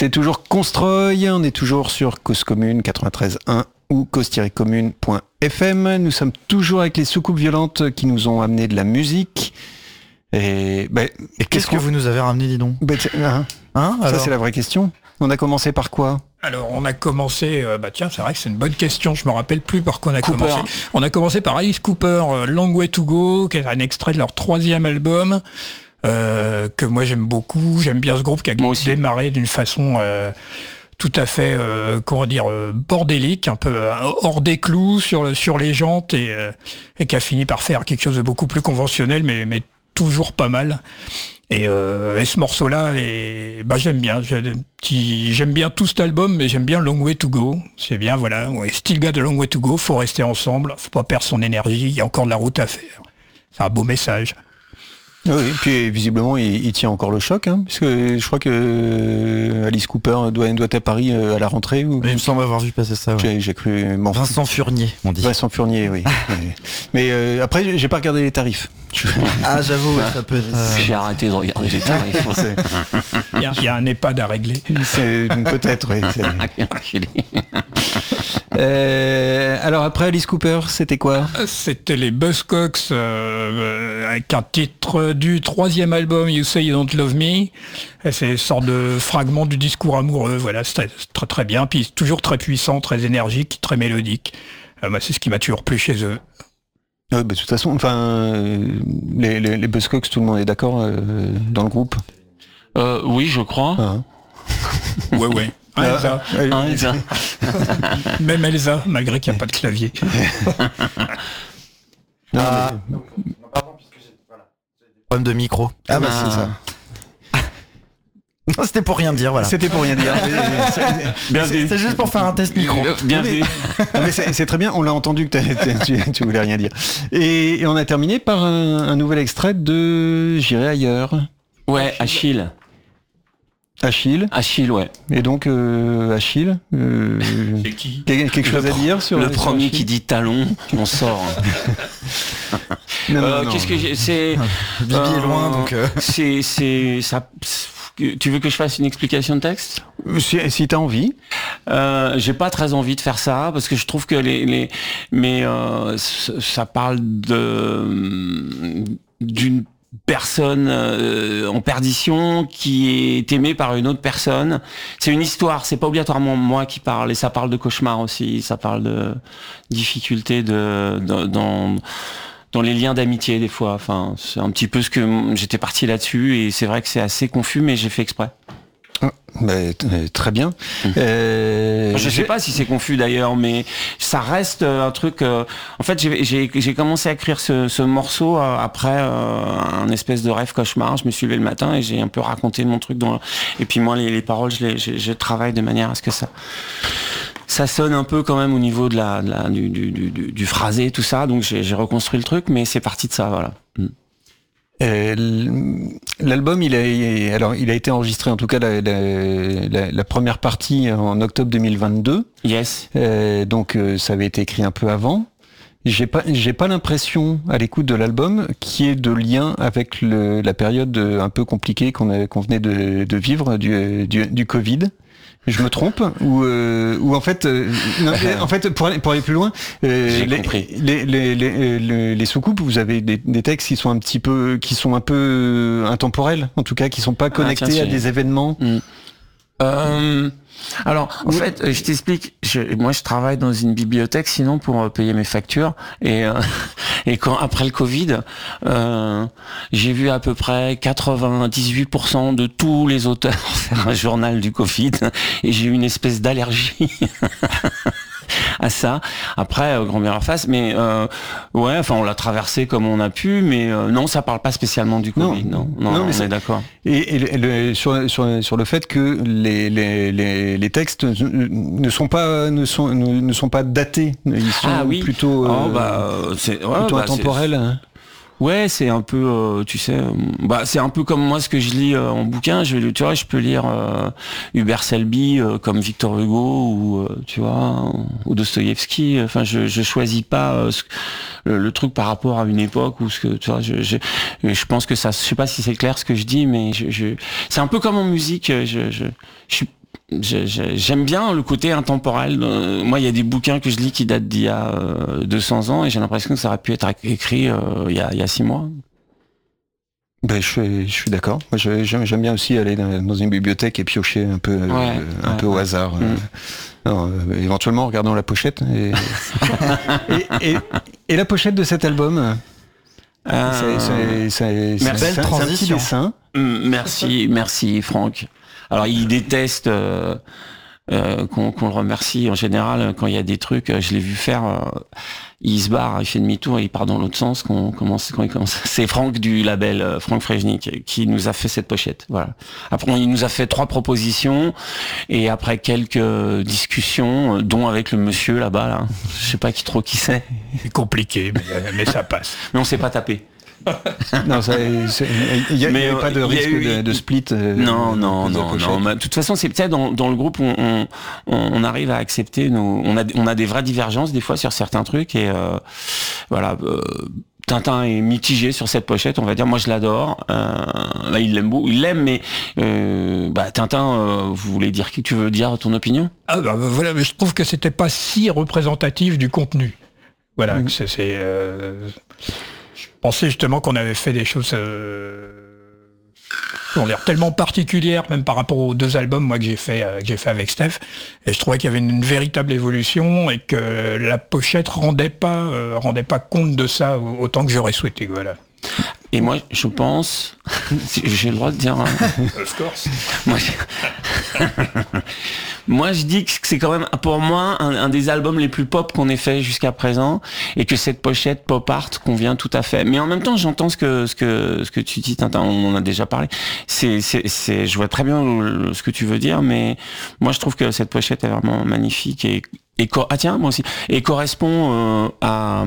C'est toujours Constroy, on est toujours sur Cause Commune 93.1 ou cause-commune.fm. Nous sommes toujours avec les soucoupes violentes qui nous ont amené de la musique. Et qu'est-ce que vous nous avez ramené, dis donc? Ça, c'est la vraie question. On a commencé par quoi? Alors, on a commencé... tiens, c'est vrai que c'est une bonne question. Je me rappelle plus par quoi on a commencé. On a commencé par Alice Cooper, Long Way to Go, qui est un extrait de leur 3e album, que moi j'aime beaucoup. J'aime bien ce groupe qui a démarré d'une façon tout à fait, bordélique, un peu hors des clous sur les jantes, et qui a fini par faire quelque chose de beaucoup plus conventionnel, mais toujours pas mal. Et ce morceau-là, j'aime bien. J'aime bien tout cet album, mais j'aime bien Long Way to Go. C'est bien, voilà. Ouais, Still got a long way to go. Faut rester ensemble. Faut pas perdre son énergie. Il y a encore de la route à faire. C'est un beau message. Oui, et puis visiblement il tient encore le choc, parce que je crois que Alice Cooper doit être à Paris à la rentrée. Il me semble avoir vu passer ça. Ouais. J'ai cru. Vincent Furnier, on dit. Vincent Furnier, oui. Mais après, j'ai pas regardé les tarifs. J'avoue, ça peut être. J'ai arrêté de regarder les tarifs. Il y a un EHPAD à régler. Peut-être, oui. Alors après Alice Cooper, c'était quoi? C'était les Buzzcocks avec un titre du 3e album You Say You Don't Love Me. Et c'est une sorte de fragment du discours amoureux. Voilà, c'est très très bien. Puis toujours très puissant, très énergique, très mélodique. C'est ce qui m'a toujours plu chez eux. De toute façon, les Buzzcocks, tout le monde est d'accord dans le groupe. Oui, je crois. Ouais. Elsa. Même Elsa, malgré qu'il n'y a pas de clavier. Pardon, puisque j'ai problème de micro. C'est ça. Non, c'était pour rien dire, voilà. C'était pour rien dire. C'est juste pour faire un test micro. Bien vu. Mais c'est très bien, on l'a entendu que tu voulais rien dire. Et on a terminé par un nouvel extrait de J'irai ailleurs. Ouais, Achille. Achille, ouais. Et donc Achille, c'est qui? Quelque chose à dire sur le premier qui dit talon, on sort. Non. Qu'est-ce que c'est Bibi est loin, donc. C'est ça. Tu veux que je fasse une explication de texte? Si t'as envie. J'ai pas très envie de faire ça parce que je trouve que ça parle d'une personne en perdition qui est aimée par une autre personne. C'est une histoire, c'est pas obligatoirement moi qui parle, et ça parle de cauchemar aussi, ça parle de difficultés dans les liens d'amitié des fois. Enfin, c'est un petit peu ce que j'étais parti là-dessus, et c'est vrai que c'est assez confus, mais j'ai fait exprès. Très bien. Je sais pas si c'est confus d'ailleurs, mais ça reste un truc. En fait, j'ai commencé à écrire ce morceau après un espèce de rêve cauchemar. Je me suis levé le matin et j'ai un peu raconté mon truc et puis moi, les paroles, je travaille de manière à ce que ça sonne un peu quand même au niveau de du phrasé, tout ça. Donc j'ai reconstruit le truc, mais c'est parti de ça, voilà. L'album, il a été enregistré, en tout cas la première partie en octobre 2022. Yes. Donc ça avait été écrit un peu avant. J'ai pas l'impression à l'écoute de l'album qu'il y ait de lien avec la période un peu compliquée qu'on venait de vivre du Covid. Je me trompe ou en fait pour aller plus loin, les soucoupes, vous avez des textes qui sont un peu intemporels, en tout cas qui sont pas connectés à des événements. Alors, en fait, je t'explique. Moi, je travaille dans une bibliothèque, sinon pour payer mes factures. Et après le Covid, j'ai vu à peu près 98% de tous les auteurs faire un journal du Covid, et j'ai eu une espèce d'allergie à ça. Après, grand bien leur face, mais on l'a traversé comme on a pu, mais non, ça parle pas spécialement du Covid. Non, on est d'accord. Et sur le fait que les textes ne sont pas datés, ils sont plutôt intemporels. Ouais, c'est un peu, c'est un peu comme moi ce que je lis en bouquin. Je peux lire Hubert Selby comme Victor Hugo ou Dostoïevski. Enfin, je choisis pas le truc par rapport à une époque ou ce que je pense que ça. Je sais pas si c'est clair ce que je dis, mais c'est un peu comme en musique. j'aime bien le côté intemporel. Moi, il y a des bouquins que je lis qui datent d'il y a 200 ans et j'ai l'impression que ça aurait pu être écrit il y a 6 mois. Ben, je suis d'accord. Moi, j'aime bien aussi aller dans une bibliothèque et piocher un peu, au hasard. Alors, éventuellement en regardant la pochette. Et la pochette de cet album, c'est belle transition. Merci Franck. Alors il déteste qu'on le remercie en général quand il y a des trucs. Je l'ai vu faire. Il se barre, il fait demi-tour et il part dans l'autre sens quand il commence. C'est Franck du label Franck Frejnik qui nous a fait cette pochette. Voilà. Après, il nous a fait 3 propositions et après quelques discussions, dont avec le monsieur là-bas, là. Je sais pas qui c'est. C'est compliqué, mais ça passe. Mais on s'est pas tapé. Non, il n'y a pas de risque de split. Non. De toute façon, c'est peut-être dans le groupe, on arrive à accepter on a des vraies divergences des fois sur certains trucs et voilà. Tintin est mitigé sur cette pochette, on va dire. Moi, je l'adore. Là, il l'aime, mais Tintin, vous voulez dire tu veux dire ton opinion? Voilà, mais je trouve que c'était pas si représentatif du contenu. Voilà, que c'est. Je pensais justement qu'on avait fait des choses qui ont l'air tellement particulières, même par rapport aux 2 albums moi que j'ai fait avec Steph. Et je trouvais qu'il y avait une véritable évolution et que la pochette rendait pas compte de ça autant que j'aurais souhaité. Voilà. Et moi, je pense, si j'ai le droit de dire. Of course. Moi, je dis que c'est quand même, pour moi, un des albums les plus pop qu'on ait fait jusqu'à présent, et que cette pochette pop art convient tout à fait. Mais en même temps, j'entends ce que tu dis, Tintin, on en a déjà parlé. Je vois très bien ce que tu veux dire, mais moi, je trouve que cette pochette est vraiment magnifique moi aussi, et correspond à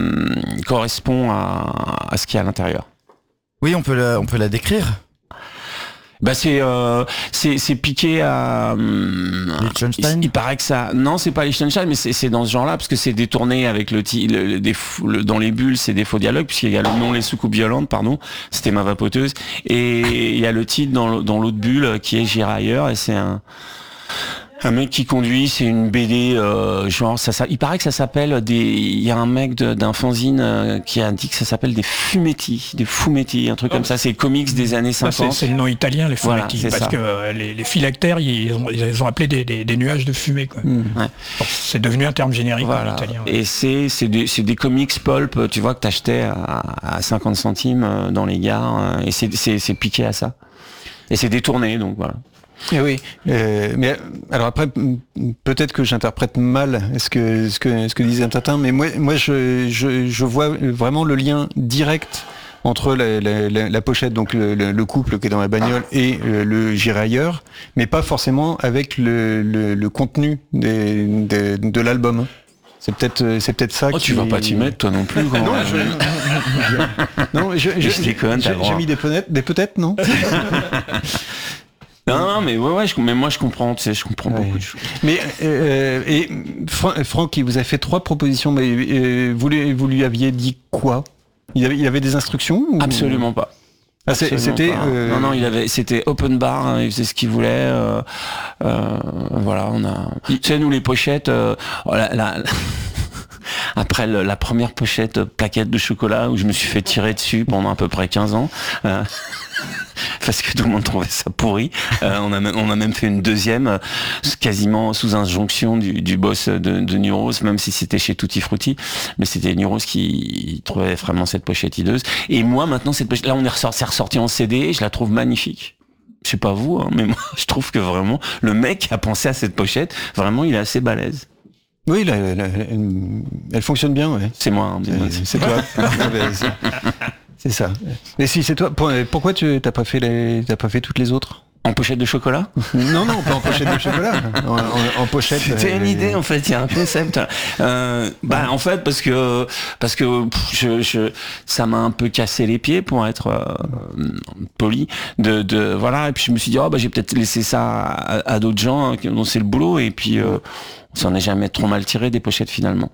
ce qu'il y a à l'intérieur. Oui, on peut la décrire. Bah c'est piqué à Liechtenstein. Il paraît que ça, non, c'est pas Liechtenstein, mais c'est dans ce genre-là parce que c'est détourné avec dans les bulles, c'est des faux dialogues puisqu'il y a le nom Les soucoupes violentes, pardon, c'était ma vapoteuse, et il y a le titre dans l'autre bulle qui est J'irai ailleurs, et c'est un mec qui conduit, c'est une BD genre ça. Il paraît que ça s'appelle il y a un mec d'un fanzine qui a dit que ça s'appelle des fumetti, un truc comme ça. C'est comics des années 50. C'est le nom italien, les fumetti, voilà, parce que les phylactères ils ont appelé des nuages de fumée, quoi. Ouais. C'est devenu un terme générique en italien. Ouais. Et c'est des comics pulp, tu vois, que t'achetais à 50 centimes dans les gares, et c'est piqué à ça. Et c'est détourné, donc voilà. Eh oui, mais alors après peut-être que j'interprète mal ce que disait Tintin, mais moi je vois vraiment le lien direct entre la pochette, donc le couple qui est dans la bagnole, et le J'irai ailleurs, mais pas forcément avec le contenu de l'album. C'est peut-être ça. Tu vas pas t'y mettre toi non plus. Non, j'ai mis des peut-être, non. Non, mais mais moi je comprends, tu sais, je comprends beaucoup de choses. Mais Franck, il vous a fait 3 propositions, mais vous lui aviez dit quoi? Il avait des instructions ou... Absolument pas. C'était non, c'était open bar, hein, il faisait ce qu'il voulait. Voilà, tu sais, nous les pochettes, après la première pochette plaquette de chocolat où je me suis fait tirer dessus pendant à peu près 15 ans. Parce que tout le monde trouvait ça pourri. On a même fait une deuxième, quasiment sous injonction du boss de Neuros, même si c'était chez Tutti Frutti, mais c'était Neuros qui trouvait vraiment cette pochette hideuse. Et moi, maintenant, cette pochette, là, c'est ressorti en CD, je la trouve magnifique. Je sais pas vous, hein, mais moi, je trouve que vraiment, le mec qui a pensé à cette pochette, vraiment, il est assez balèze. Oui, elle fonctionne bien, ouais. C'est moi, hein, c'est toi. C'est ça. Mais si c'est toi, pourquoi t'as pas fait toutes les autres? En pochette de chocolat? Non, pas en pochette de chocolat. En pochette. C'était une idée, en fait. Il y a un concept. En fait, parce que ça m'a un peu cassé les pieds, pour être poli. Voilà. Et puis je me suis dit, j'ai peut-être laissé ça à d'autres gens dont c'est le boulot. Et puis Ça en est jamais trop mal tiré des pochettes finalement.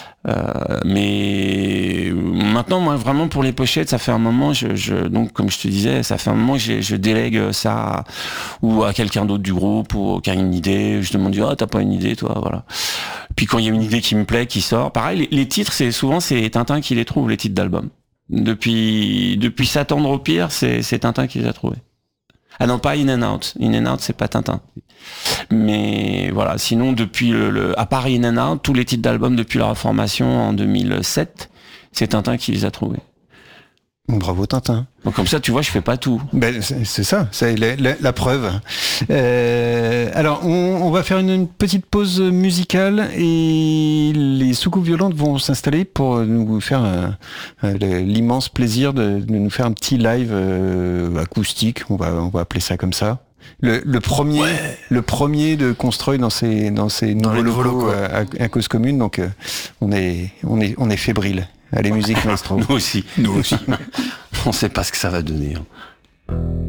Mais maintenant, moi, vraiment pour les pochettes, ça fait un moment, donc comme je te disais, ça fait un moment que je délègue ça ou à quelqu'un d'autre du groupe ou qui a une idée. Je demande, t'as pas une idée, toi, voilà. Puis quand il y a une idée qui me plaît, qui sort, pareil, les titres, c'est Tintin qui les trouve, les titres d'albums. Depuis S'attendre au pire, c'est Tintin qui les a trouvés. Ah non, pas In and Out. In and Out, c'est pas Tintin. Mais voilà, sinon depuis à part In and Out, tous les titres d'albums depuis leur formation en 2007, c'est Tintin qui les a trouvés. Bravo Tintin. Donc comme ça, tu vois, je fais pas tout. Ben, c'est ça, c'est la preuve. Alors, on va faire une petite pause musicale et les soucoupes violentes vont s'installer pour nous faire l'immense plaisir de nous faire un petit live acoustique. On va appeler ça comme ça. Le premier de Constroy dans ces nouveaux locaux à Cause Commune. Donc, on est fébrile. Allez, musique maestro. Nous aussi. On sait pas ce que ça va donner. Hein.